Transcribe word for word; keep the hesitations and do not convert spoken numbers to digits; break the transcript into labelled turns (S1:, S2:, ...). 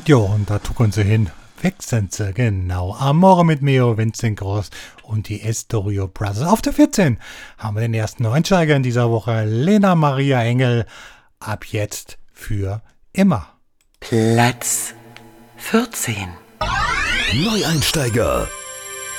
S1: Jo, und da tuckern sie hin. Weg sind sie, genau. Amore mit Meo, Vincent Gross und die Estorio Brothers. Auf der vierzehn haben wir den ersten Einsteiger in dieser Woche, Lena Maria Engel. Ab jetzt für immer.
S2: Platz vierzehn.
S3: Neueinsteiger.